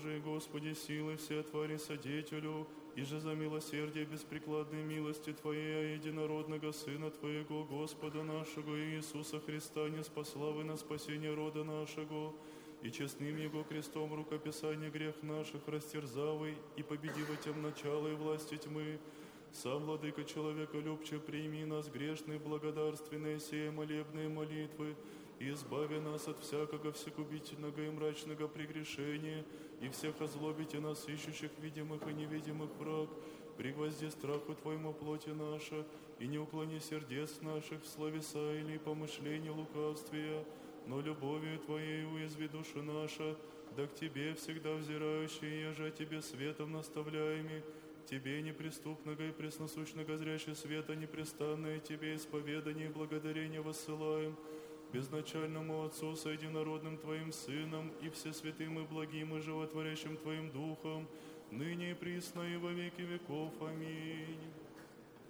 Божией, Господи, силы все твари содетелю, и же за милосердие беспрекладной милости Твоей, а единородного Сына Твоего, Господа нашего Иисуса Христа, не спаславы на спасение рода нашего, и честным Его крестом рукописание грех наших растерзавый, и победива тем начало и власти тьмы, сам, Владыка человека любче, прими нас, грешные, благодарственные, сея молебные молитвы, и избави нас от всякого всегубительного и мрачного прегрешения, и всех озлобите нас, ищущих видимых и невидимых враг, пригвозди страху Твоему плоти наша, и не уклони сердец наших в словеса или помышления лукавствия, но любовью Твоей уязви души наша, да к Тебе всегда взирающие, еже Тебе светом наставляеми, Тебе неприступного и пресносущного зрящего света непрестанное Тебе исповедание и благодарение воссылаем, безначальному Отцу с единородным Твоим Сыном и всесвятым и благим и животворящим Твоим Духом, ныне и присно и во веки веков. Аминь.